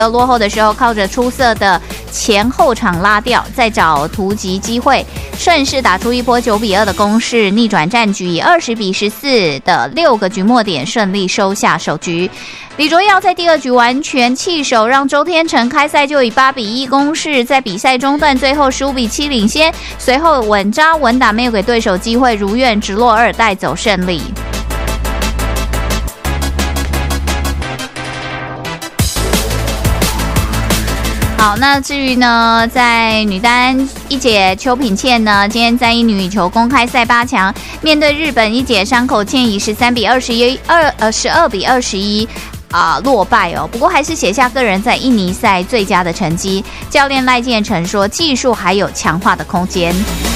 落后的时候靠着出色的前后场拉吊，再找突击机会，顺势打出一波9-2的攻势，逆转战局，以20-14的6个局末点顺利收下首局。李卓耀在第二局完全弃守，让周天成开赛就以8-1攻势，在比赛中段最后15-7领先，随后稳扎稳打，没有给对手机会，如愿直落2带走胜利。好，那至于呢，在女单一姐邱品茜呢，今天在一女羽球公开赛8强，面对日本一姐山口茜以12-21落败哦。不过还是写下个人在印尼赛最佳的成绩。教练赖建成说，技术还有强化的空间。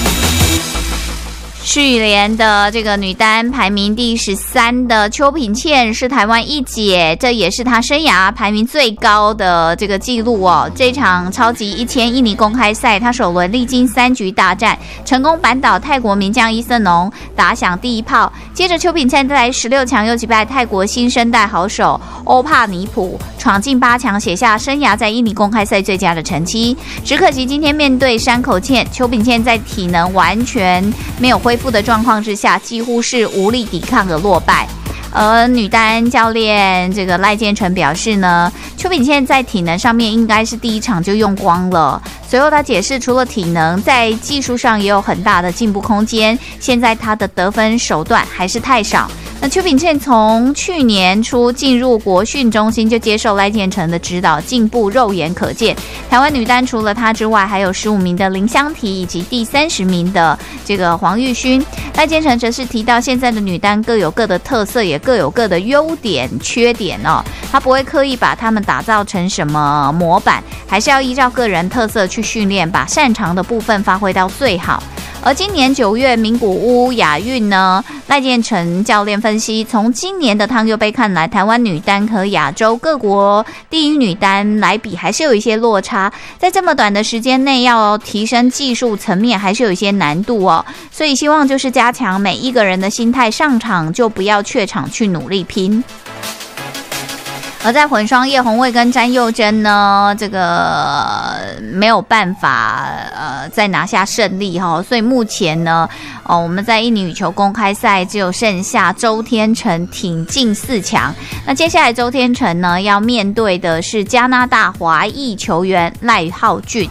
世联的这个女单排名第13的邱品茜是台湾一姐，这也是她生涯排名最高的这个纪录哦。这场超级1000印尼公开赛，她首轮历经3局大战，成功扳倒泰国名将伊瑟农，打响第一炮。接着邱品茜在16强又击败泰国新生代好手欧帕尼普，闯进8强，写下生涯在印尼公开赛最佳的成绩。只可惜今天面对山口茜，邱品茜在体能完全没有恢复的状况之下，几乎是无力抵抗的落败。而女单教练这个赖建成表示呢，邱品茜在体能上面应该是第一场就用光了。随后他解释，除了体能，在技术上也有很大的进步空间，现在他的得分手段还是太少。那邱品茜从去年初进入国训中心就接受赖建成的指导，进步肉眼可见。台湾女单除了她之外，还有15名的林湘缇以及第30名的这个黄玉勋。赖建成则是提到，现在的女单各有各的特色，也各有各的优点缺点哦。他不会刻意把她们打造成什么模板，还是要依照个人特色去训练，把擅长的部分发挥到最好。而今年9月名古屋亚运呢，赖建成教练分析，从今年的汤尤杯看来，台湾女单和亚洲各国第一女单来比，还是有一些落差，在这么短的时间内要提升技术层面，还是有一些难度哦。所以希望就是加强每一个人的心态，上场就不要怯场，去努力拼。而在混双，叶红卫跟詹佑珍呢，这个没有办法再拿下胜利哈，所以目前呢，我们在印尼羽球公开赛只有剩下周天成挺进4强。那接下来周天成呢要面对的是加拿大华裔球员赖浩俊。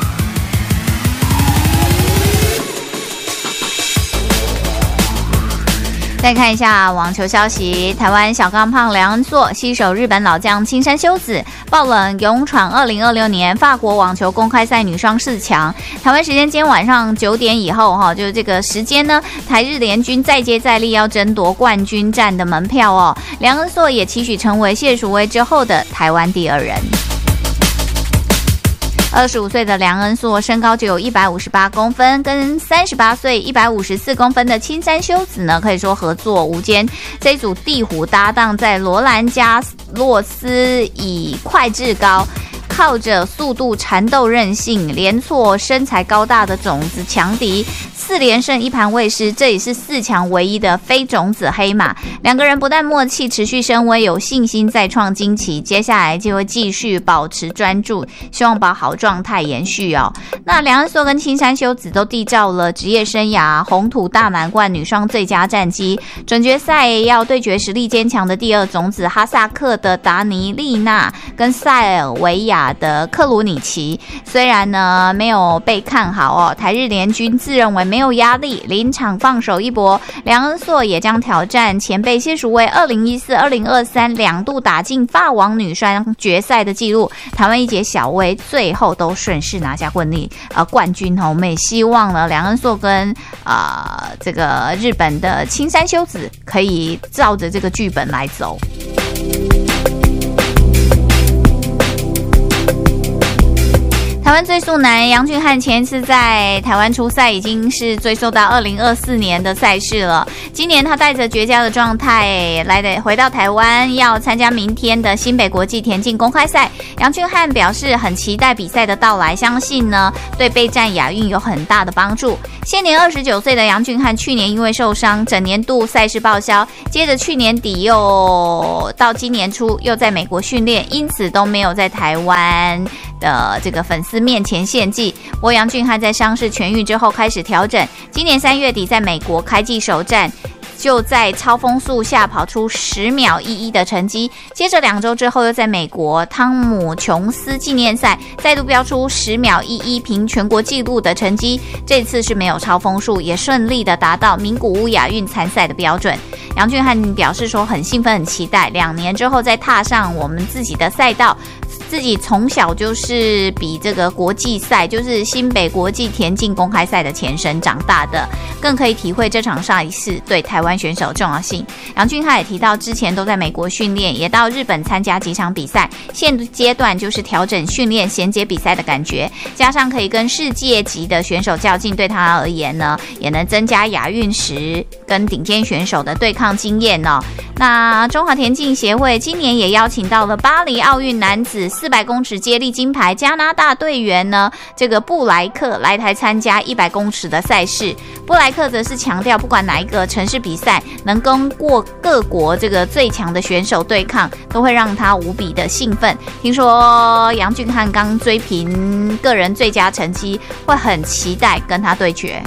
再看一下网球消息，台湾小钢炮梁恩硕携手日本老将青山修子，爆冷勇闯2026年法国网球公开赛女双4强。台湾时间今天晚上9点以后就是这个时间呢，台日联军再接再厉，要争夺冠军战的门票哦。梁恩硕也期许成为谢淑薇之后的台湾第2人。25岁的梁恩硕身高只有158公分，跟38岁154公分的青山修子呢，可以说合作无间。这一组地虎搭档在罗兰加洛斯以快制高，靠着速度缠斗韧性，连挫身材高大的种子强敌，4连胜1盘未失，这也是4强唯一的非种子黑马。两个人不但默契持续升温，有信心再创惊奇，接下来就会继续保持专注，希望把好状态延续哦。那梁恩硕跟青山修子都缔造了职业生涯红土大满贯女双最佳战绩，准决赛要对决实力坚强的第2种子哈萨克的达尼丽娜跟塞尔维亚的克鲁尼奇。虽然呢没有被看好哦，台日联军自认为没有压力，临场放手一搏。梁恩硕也将挑战前辈谢淑薇2014、20232度打进法网女双决赛的纪录。台湾一姐小薇最后都顺势拿下冠军哦。我们也希望呢，梁恩硕跟这个日本的青山修子可以照着这个剧本来走。台湾湾最速男杨俊翰前一次在台湾出赛已经是追溯到2024年的赛事了。今年他带着绝佳的状态回到台湾，要参加明天的新北国际田径公开赛。杨俊翰表示很期待比赛的到来，相信呢对备战亚运有很大的帮助。现年29岁的杨俊翰，去年因为受伤，整年度赛事报销，接着去年底又到今年初又在美国训练，因此都没有在台湾的这个粉丝面前献技。不过杨俊翰在伤势痊愈之后开始调整，今年3月底在美国开季首战，就在超风速下跑出10秒11的成绩，接着2周之后又在美国汤姆琼斯纪念赛再度标出10秒11平全国纪录的成绩，这次是没有超风速，也顺利的达到名古屋亚运参赛的标准。杨俊翰表示说很兴奋很期待2年之后再踏上我们自己的赛道，自己从小就是比这个国际赛，就是新北国际田径公开赛的前身长大的，更可以体会这场赛事对台湾选手重要性。杨俊翰也提到之前都在美国训练，也到日本参加几场比赛，现阶段就是调整训练衔接比赛的感觉，加上可以跟世界级的选手较劲，对他而言呢也能增加亚运时跟顶尖选手的对抗经验哦。那中华田径协会今年也邀请到了巴黎奥运男子400公尺接力金牌加拿大队员呢，这个布莱克来台参加100公尺的赛事。布莱克则是强调，不管哪一个城市比赛，能跟过各国这个最强的选手对抗，都会让他无比的兴奋。听说杨俊翰刚追平个人最佳成绩，会很期待跟他对决。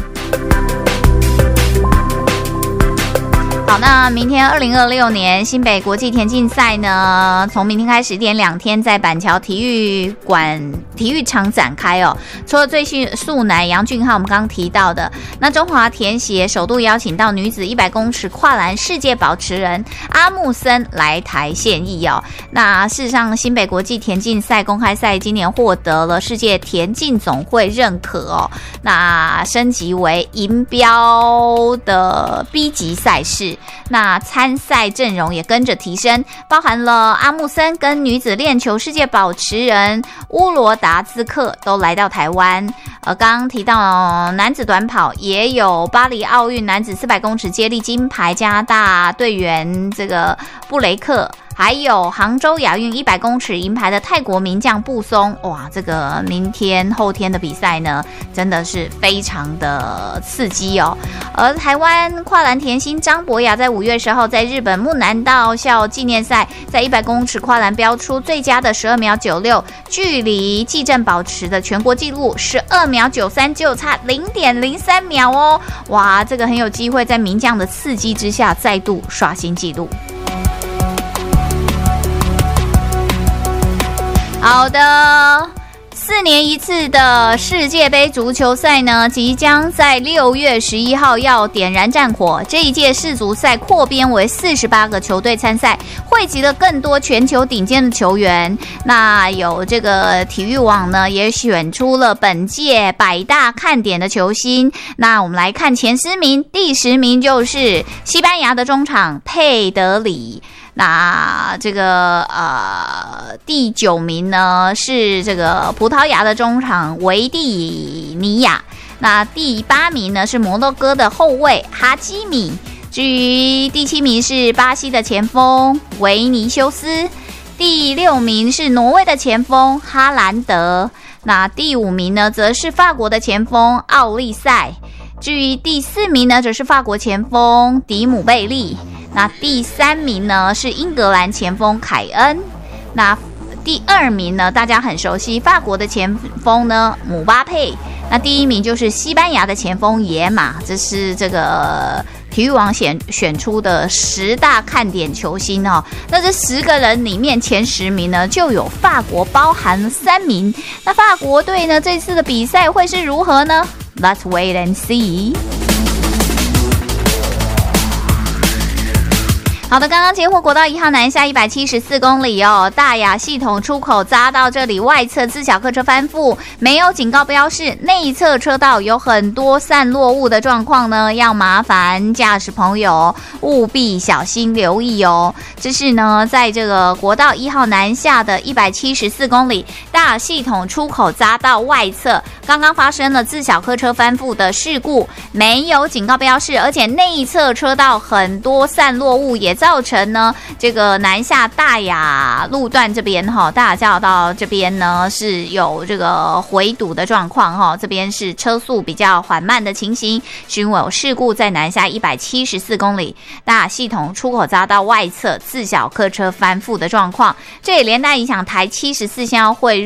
好，那明天2026年新北国际田径赛呢，从明天开始1连2天在板桥体育场展开哦。除了最速男杨俊翰我们刚刚提到的，那中华田协首度邀请到女子100公尺跨栏世界保持人阿木森来台献艺哦。那事实上新北国际田径赛公开赛今年获得了世界田径总会认可哦，那升级为银标的 B 级赛事。那参赛阵容也跟着提升，包含了阿木森跟女子链球世界保持人乌罗达兹克都来到台湾。刚刚提到男子短跑也有巴黎奥运男子400公尺接力金牌加拿大队员这个布雷克，还有杭州亚运100公尺银牌的泰国名将布松。哇，这个明天后天的比赛呢，真的是非常的刺激哦。而台湾跨栏田星张博雅在5月10号在日本木南道校纪念赛，在100公尺跨栏标出最佳的12秒96，距离纪政保持的全国纪录12秒93，就差0.03秒哦。哇，这个很有机会在名将的刺激之下再度刷新纪录。好的，4年一次的世界杯足球赛呢，即将在6月11号要点燃战火。这一届世足赛扩编为48个球队参赛，汇集了更多全球顶尖的球员。那有这个体育网呢，也选出了本届100大看点的球星。那我们来看前10名，第10名就是西班牙的中场佩德里。那这个第9名呢是这个葡萄牙的中场维蒂尼亚。那第8名呢是摩洛哥的后卫哈基米。至于第7名是巴西的前锋维尼修斯。第6名是挪威的前锋哈兰德。那第5名呢则是法国的前锋奥利塞。至于第4名呢则是法国前锋迪姆贝利。那第3名呢是英格兰前锋凯恩。那第2名呢大家很熟悉法国的前锋呢姆巴佩。那第1名就是西班牙的前锋野马。这是这个体育网选出的10大看点球星哦。那这10个人里面前10名呢就有法国包含了3名。那法国队呢这次的比赛会是如何呢？ Let's wait and see。 好的，刚刚接获国道1号南下174公里哦，大雅系统出口匝道这里外侧自小客车翻覆，没有警告标示，内侧车道有很多散落物的状况呢，要麻烦驾驶朋友务必小心留意哦。这是呢，在这个国道1号南下的174公里大雅系统出口匝道外侧，刚刚发生了自小客车翻覆的事故，没有警告标示，而且内侧车道很多散落物，也造成呢这个南下大雅路段这边大雅交流道这边呢是有这个回堵的状况这边是车速比较缓慢的情形，询问有事故在南下174公里大雅系统出口匝道外侧自小客车翻覆的状况，这也连带影响台74线要汇